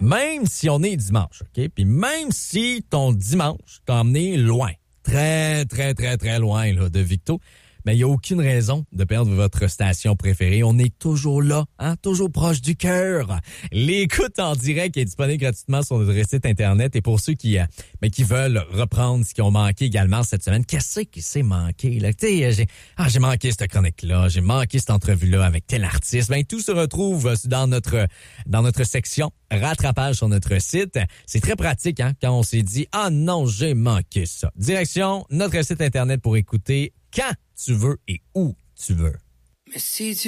Même si on est dimanche, OK? Puis même si ton dimanche t'a emmené loin, très, très, très, très loin là, de Victo, mais il n'y a aucune raison de perdre votre station préférée. On est toujours là, hein? Toujours proche du cœur. L'écoute en direct est disponible gratuitement sur notre site Internet. Et pour ceux qui veulent reprendre ce qu'ils ont manqué également cette semaine, qu'est-ce qui s'est manqué? Là? J'ai manqué cette chronique-là, j'ai manqué cette entrevue-là avec tel artiste. Ben, tout se retrouve dans notre section rattrapage sur notre site. C'est très pratique hein, quand on s'est dit « Ah non, j'ai manqué ça ». Direction notre site Internet pour écouter quand tu veux et où tu veux. Mais si tu